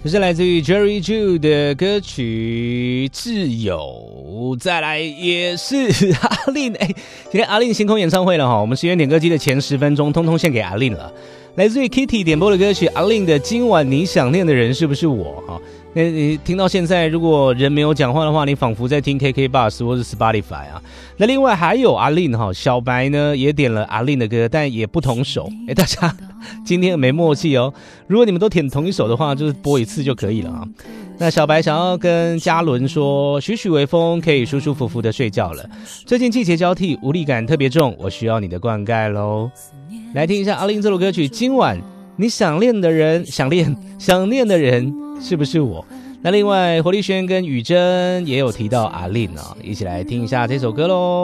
这是来自于 Jerry Jew 的歌曲《自由》，再来也是阿令。今天阿令星空演唱会了哈，我们10元点歌机的前10分钟通通献给阿令了。来自于 Kitty 点播的歌曲，阿令的《今晚你想念的人是不是我》哈。那你听到现在，如果人没有讲话的话，你仿佛在听 KKBOX 或是 Spotify 啊。那另外还有阿令哈，小白呢也点了阿令的歌，但也不同首。大家今天没默契哦。如果你们都点同一首的话，就是播一次就可以了啊。那小白想要跟嘉伦说，徐徐微风可以舒舒服服的睡觉了。最近季节交替，无力感特别重，我需要你的灌溉咯。来听一下阿令这首歌曲，今晚你想念的人是不是我？那另外活力轩跟雨珍也有提到阿令啊，一起来听一下这首歌咯。